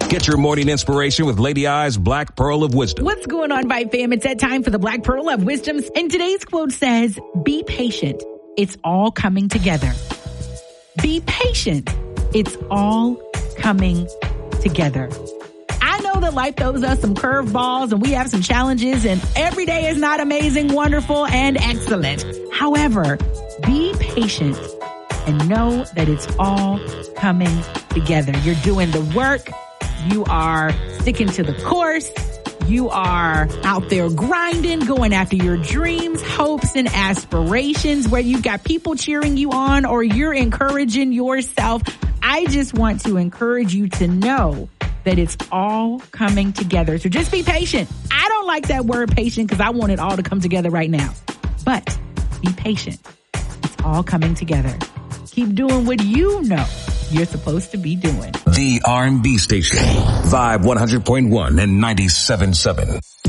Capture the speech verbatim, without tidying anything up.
Get your morning inspiration with Lady I's Black Pearl of Wisdom. What's going on, Vibe fam? It's that time for the Black Pearl of Wisdom. And today's quote says, be patient. It's all coming together. Be patient. It's all coming together. I know that life throws us some curveballs and we have some challenges, and every day is not amazing, wonderful, and excellent. However, be patient and know that it's all coming together. You're doing the work. You are sticking to the course. You are out there grinding, going after your dreams, hopes, and aspirations, where you've got people cheering you on or you're encouraging yourself. I just want to encourage you to know that it's all coming together. So just be patient. I don't like that word patient because I want it all to come together right now. But be patient. It's all coming together. Keep doing what you know you're supposed to be doing. The R and B station, Vibe one hundred point one and ninety-seven point seven.